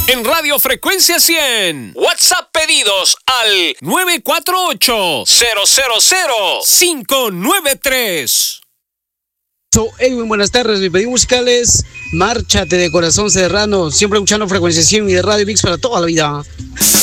en Radio Frecuencia 100. WhatsApp pedidos al 948-000-593. Edwin, buenas tardes. Mi pedido musical es Márchate de Corazón Serrano. Siempre escuchando Frecuencia 100 y de Radio Mix para toda la vida.